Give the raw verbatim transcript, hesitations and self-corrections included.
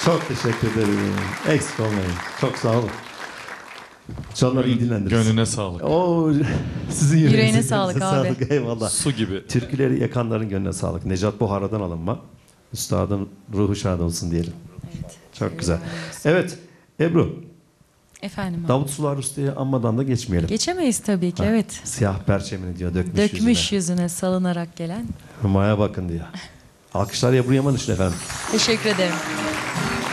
Çok teşekkür ederim. Eksik olmayın. Çok sağ olun. Canlar iyi dinlendiniz. Gönlüne sağlık. Oo, sizin yüreğinize, Yüreğine sağlık abi. sağlık. Eyvallah. Su gibi. Türküleri yakanların gönlüne sağlık. Necat Buhara'dan alınma. Üstadın ruhu şad olsun diyelim. Evet. Çok güzel. Evet Ebru. Efendim abi. Davut Sular Usta'yı anmadan da geçmeyelim. Geçemeyiz tabii ki, Ha, evet. Siyah perçemini diyor dökmüş, Dökmüş yüzüne. yüzüne salınarak gelen. Hümaya bakın diyor. Alkışlar Ebru Yaman için efendim. Teşekkür ederim.